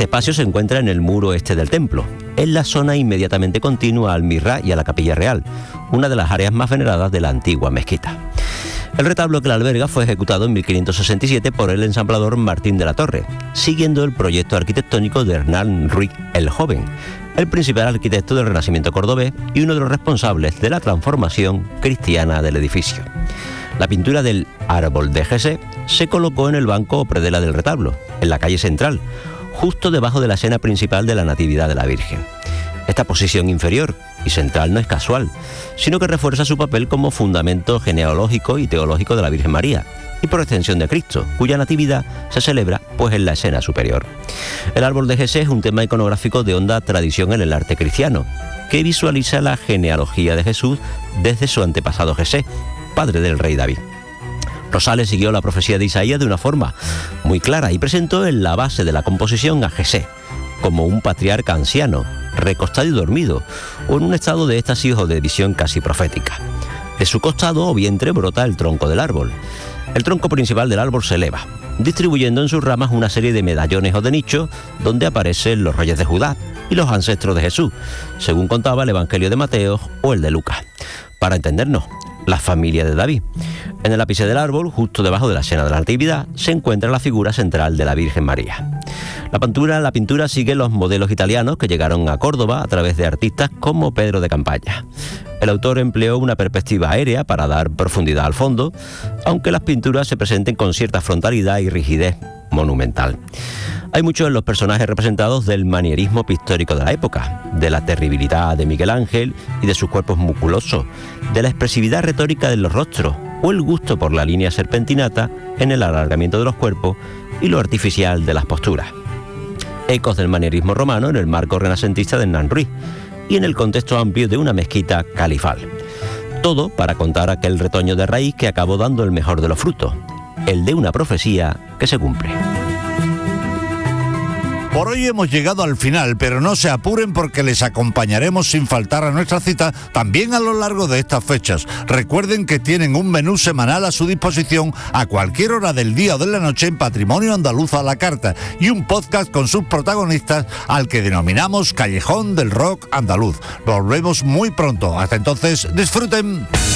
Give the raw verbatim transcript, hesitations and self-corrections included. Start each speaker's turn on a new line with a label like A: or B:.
A: Este espacio se encuentra en el muro este del templo, en la zona inmediatamente continua al Mihrab y a la Capilla Real, una de las áreas más veneradas de la antigua mezquita. El retablo que la alberga fue ejecutado en mil quinientos sesenta y siete por el ensamblador Martín de la Torre, siguiendo el proyecto arquitectónico de Hernán Ruiz el Joven, el principal arquitecto del Renacimiento cordobés y uno de los responsables de la transformación cristiana del edificio. La pintura del Árbol de Jesé se colocó en el banco o predela del retablo, en la calle central, justo debajo de la escena principal de la Natividad de la Virgen. Esta posición inferior y central no es casual, sino que refuerza su papel como fundamento genealógico y teológico de la Virgen María, y por extensión de Cristo, cuya natividad se celebra pues en la escena superior. El Árbol de Jesé es un tema iconográfico de honda tradición en el arte cristiano, que visualiza la genealogía de Jesús desde su antepasado Jesé, padre del rey David. Rosales siguió la profecía de Isaías de una forma muy clara y presentó en la base de la composición a Jesé como un patriarca anciano, recostado y dormido, o en un estado de éxtasis o de visión casi profética. De su costado o vientre brota el tronco del árbol. El tronco principal del árbol se eleva, distribuyendo en sus ramas una serie de medallones o de nichos donde aparecen los reyes de Judá y los ancestros de Jesús, según contaba el Evangelio de Mateo o el de Lucas. Para entendernos, la familia de David. En el ápice del árbol, justo debajo de la escena de la Natividad, se encuentra la figura central de la Virgen María. La pintura, la pintura sigue los modelos italianos que llegaron a Córdoba a través de artistas como Pedro de Campalla. El autor empleó una perspectiva aérea para dar profundidad al fondo, aunque las pinturas se presenten con cierta frontalidad y rigidez monumental. Hay muchos en los personajes representados del manierismo pictórico de la época, de la terribilidad de Miguel Ángel y de sus cuerpos musculosos, de la expresividad retórica de los rostros o el gusto por la línea serpentinata en el alargamiento de los cuerpos y lo artificial de las posturas. Ecos del manierismo romano en el marco renacentista de Hernán Ruiz y en el contexto amplio de una mezquita califal. Todo para contar aquel retoño de raíz que acabó dando el mejor de los frutos, el de una profecía que se cumple.
B: Por hoy hemos llegado al final, pero no se apuren porque les acompañaremos sin faltar a nuestra cita también a lo largo de estas fechas. Recuerden que tienen un menú semanal a su disposición a cualquier hora del día o de la noche en Patrimonio Andaluz a la Carta y un podcast con sus protagonistas al que denominamos Callejón del Rock Andaluz. Volvemos muy pronto. Hasta entonces, disfruten.